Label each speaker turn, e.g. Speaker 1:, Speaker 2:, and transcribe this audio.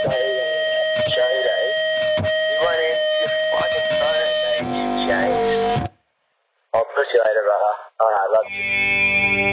Speaker 1: show days. You won't answer your fucking phone, mate, James. I'll push you later, brother. Alright, love you.